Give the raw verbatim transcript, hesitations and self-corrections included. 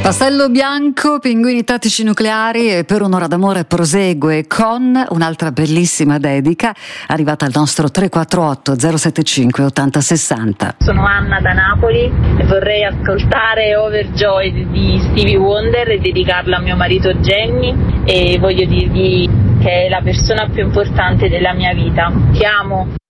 Pastello bianco, pinguini tattici nucleari e Per un'ora d'amore prosegue con un'altra bellissima dedica arrivata al nostro tre quattro otto zero sette cinque ottanta sessanta. Sono Anna da Napoli e vorrei ascoltare Overjoyed di Stevie Wonder e dedicarla a mio marito Jenny, e voglio dirgli che è la persona più importante della mia vita. Ti amo.